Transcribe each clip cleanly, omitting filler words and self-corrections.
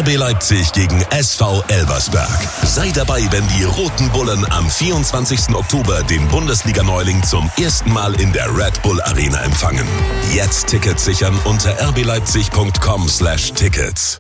RB Leipzig gegen SV Elversberg. Sei dabei, wenn die Roten Bullen am 24. Oktober den Bundesliga-Neuling zum ersten Mal in der Red Bull Arena empfangen. Jetzt Tickets sichern unter rbleipzig.com/Tickets.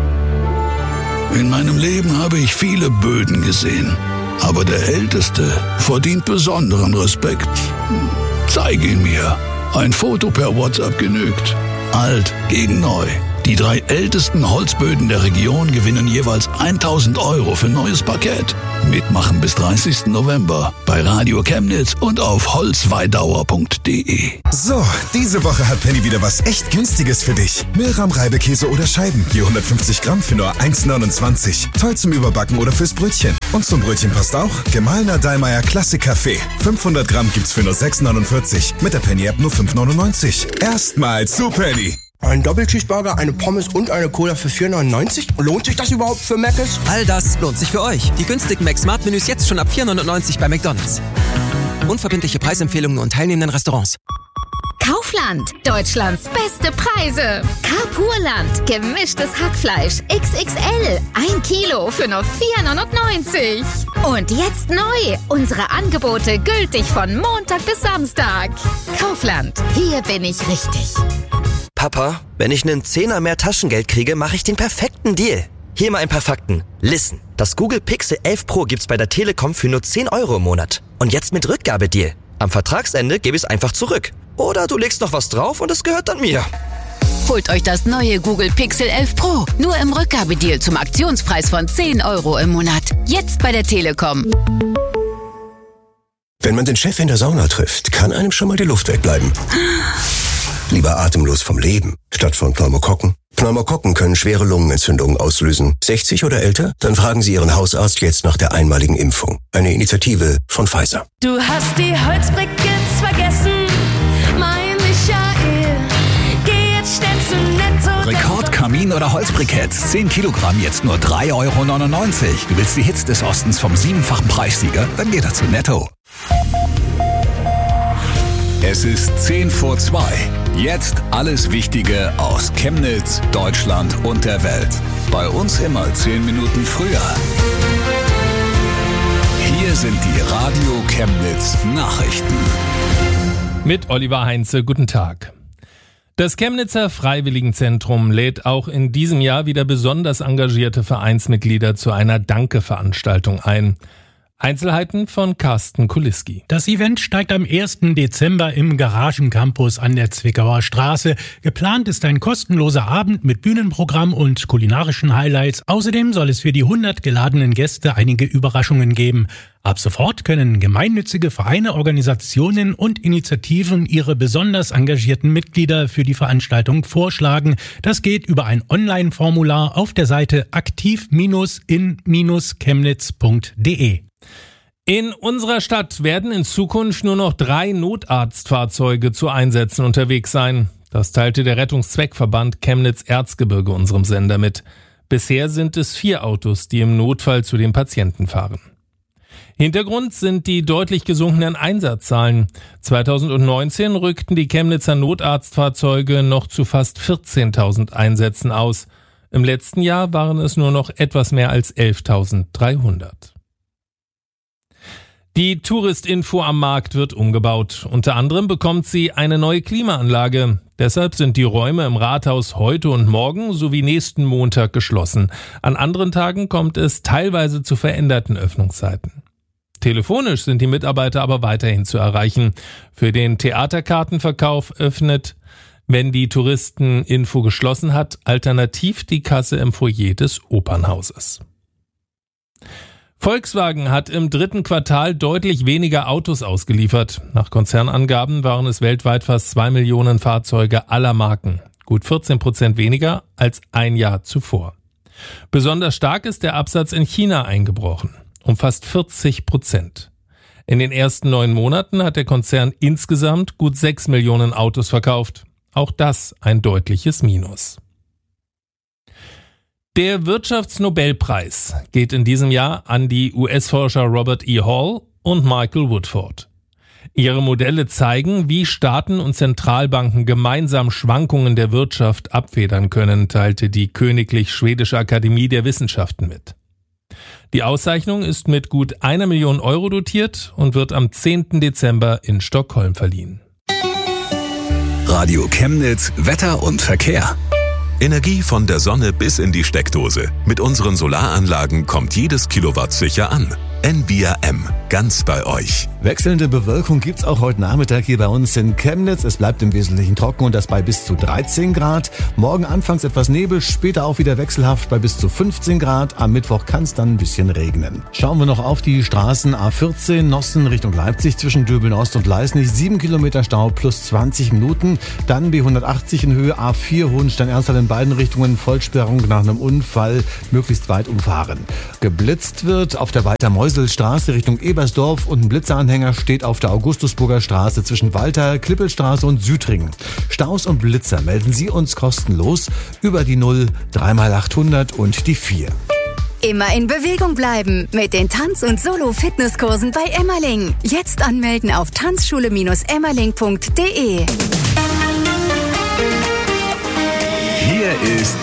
In meinem Leben habe ich viele Böden gesehen. Aber der Älteste verdient besonderen Respekt. Zeig ihn mir. Ein Foto per WhatsApp genügt. Alt gegen neu. Die 3 ältesten Holzböden der Region gewinnen jeweils 1.000 € für neues Parkett. Mitmachen bis 30. November bei Radio Chemnitz und auf holzweidauer.de. So, diese Woche hat Penny wieder was echt Günstiges für dich. Milram-Reibekäse oder Scheiben, je 150 Gramm für nur 1,29. Toll zum Überbacken oder fürs Brötchen. Und zum Brötchen passt auch gemahlener Dallmayr Klassik-Kaffee. 500 Gramm gibt's für nur 6,49. Mit der Penny-App nur 5,99. Erstmals zu Penny. Ein Doppelcheeseburger, eine Pommes und eine Cola für 4,99? Lohnt sich das überhaupt für Mc's? All das lohnt sich für euch. Die günstigen Mac-Smart-Menüs jetzt schon ab 4,99 bei McDonald's. Unverbindliche Preisempfehlungen und teilnehmenden Restaurants. Kaufland, Deutschlands beste Preise. Carpurland, gemischtes Hackfleisch, XXL, 1 Kilo für nur 4,99. Und jetzt neu, unsere Angebote gültig von Montag bis Samstag. Kaufland, hier bin ich richtig. Papa, wenn ich einen Zehner mehr Taschengeld kriege, mache ich den perfekten Deal. Hier mal ein paar Fakten. Listen, das Google Pixel 11 Pro gibt's bei der Telekom für nur 10 € im Monat. Und jetzt mit Rückgabedeal. Am Vertragsende gebe ich es einfach zurück. Oder du legst noch was drauf und es gehört dann mir. Holt euch das neue Google Pixel 11 Pro. Nur im Rückgabedeal zum Aktionspreis von 10 € im Monat. Jetzt bei der Telekom. Wenn man den Chef in der Sauna trifft, kann einem schon mal die Luft wegbleiben. Lieber atemlos vom Leben, statt von Pneumokokken. Pneumokokken können schwere Lungenentzündungen auslösen. 60 oder älter? Dann fragen Sie Ihren Hausarzt jetzt nach der einmaligen Impfung. Eine Initiative von Pfizer. Du hast die Holzbriketts vergessen, mein Michael. Geh jetzt schnell zu Netto. Rekordkamin oder Holzbriketts. 10 Kilogramm, jetzt nur 3,99 €. Du willst die Hits des Ostens vom 7-fachen Preissieger? Dann geh doch zu Netto. Es ist 10 vor 2. Jetzt alles Wichtige aus Chemnitz, Deutschland und der Welt. Bei uns immer 10 Minuten früher. Hier sind die Radio Chemnitz Nachrichten. Mit Oliver Heinze, guten Tag. Das Chemnitzer Freiwilligenzentrum lädt auch in diesem Jahr wieder besonders engagierte Vereinsmitglieder zu einer Danke-Veranstaltung ein. Einzelheiten von Carsten Kuliski. Das Event steigt am 1. Dezember im Garagencampus an der Zwickauer Straße. Geplant ist ein kostenloser Abend mit Bühnenprogramm und kulinarischen Highlights. Außerdem soll es für die 100 geladenen Gäste einige Überraschungen geben. Ab sofort können gemeinnützige Vereine, Organisationen und Initiativen ihre besonders engagierten Mitglieder für die Veranstaltung vorschlagen. Das geht über ein Online-Formular auf der Seite aktiv-in-chemnitz.de. In unserer Stadt werden in Zukunft nur noch 3 Notarztfahrzeuge zu Einsätzen unterwegs sein. Das teilte der Rettungszweckverband Chemnitz-Erzgebirge unserem Sender mit. Bisher sind es 4 Autos, die im Notfall zu den Patienten fahren. Hintergrund sind die deutlich gesunkenen Einsatzzahlen. 2019 rückten die Chemnitzer Notarztfahrzeuge noch zu fast 14.000 Einsätzen aus. Im letzten Jahr waren es nur noch etwas mehr als 11.300. Die Touristinfo am Markt wird umgebaut. Unter anderem bekommt sie eine neue Klimaanlage. Deshalb sind die Räume im Rathaus heute und morgen sowie nächsten Montag geschlossen. An anderen Tagen kommt es teilweise zu veränderten Öffnungszeiten. Telefonisch sind die Mitarbeiter aber weiterhin zu erreichen. Für den Theaterkartenverkauf öffnet, wenn die Touristeninfo geschlossen hat, alternativ die Kasse im Foyer des Opernhauses. Volkswagen hat im 3. Quartal deutlich weniger Autos ausgeliefert. Nach Konzernangaben waren es weltweit fast 2 Millionen Fahrzeuge aller Marken. Gut 14% weniger als ein Jahr zuvor. Besonders stark ist der Absatz in China eingebrochen. Um fast 40%. In den ersten 9 Monaten hat der Konzern insgesamt gut 6 Millionen Autos verkauft. Auch das ein deutliches Minus. Der Wirtschaftsnobelpreis geht in diesem Jahr an die US-Forscher Robert E. Hall und Michael Woodford. Ihre Modelle zeigen, wie Staaten und Zentralbanken gemeinsam Schwankungen der Wirtschaft abfedern können, teilte die Königlich Schwedische Akademie der Wissenschaften mit. Die Auszeichnung ist mit gut 1 Million Euro dotiert und wird am 10. Dezember in Stockholm verliehen. Radio Chemnitz, Wetter und Verkehr. Energie von der Sonne bis in die Steckdose. Mit unseren Solaranlagen kommt jedes Kilowatt sicher an. Envia M, ganz bei euch. Wechselnde Bewölkung gibt's auch heute Nachmittag hier bei uns in Chemnitz. Es bleibt im Wesentlichen trocken und das bei bis zu 13 Grad. Morgen anfangs etwas Nebel, später auch wieder wechselhaft bei bis zu 15 Grad. Am Mittwoch kann es dann ein bisschen regnen. Schauen wir noch auf die Straßen. A14 Nossen Richtung Leipzig zwischen Döbeln Ost und Leisnig. 7 Kilometer Stau plus 20 Minuten. Dann B180 in Höhe A4 Hohenstein-Ernsthal in beiden Richtungen. Vollsperrung nach einem Unfall, möglichst weit umfahren. Geblitzt wird auf der Walter-Meusel-Straße Richtung Ebersdorf und ein Blitzeranhänger steht auf der Augustusburger Straße zwischen Walter, Klippelstraße und Südring. Staus und Blitzer melden Sie uns kostenlos über die 0 3x800 und die 4. Immer in Bewegung bleiben mit den Tanz- und Solo-Fitnesskursen bei Emmerling. Jetzt anmelden auf tanzschule-emmerling.de. Hier ist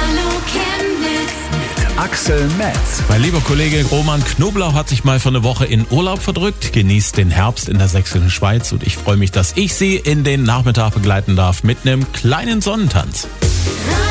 Axel Metz. Mein lieber Kollege Roman Knoblauch hat sich mal für eine Woche in Urlaub verdrückt, genießt den Herbst in der sächsischen Schweiz und ich freue mich, dass ich Sie in den Nachmittag begleiten darf mit einem kleinen Sonnentanz.